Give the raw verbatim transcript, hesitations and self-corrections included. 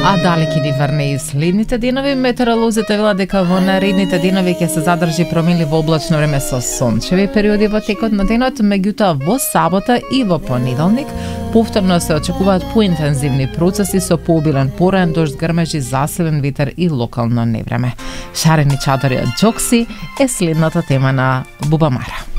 А дали ќе ни врне и следните денови, метеоролозите велат дека во наредните денови ќе се задржи променливо облачно време со сончеви периоди во текот на денот, меѓутоа во сабота и во понеделник повторно се очекуваат поинтензивни процеси со пообилен пораен дожд, грмежи, засилен ветер и локално невреме. Шарени чадори од џокси е следната тема на Бубамара.